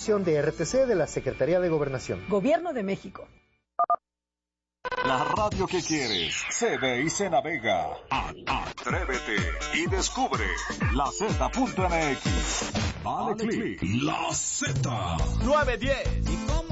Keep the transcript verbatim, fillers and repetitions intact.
producción de R T C de la Secretaría de Gobernación. Gobierno de México. La radio que quieres se ve y se navega. Atrévete y descubre la Z punto M X. Dale click. La Z nueve diez.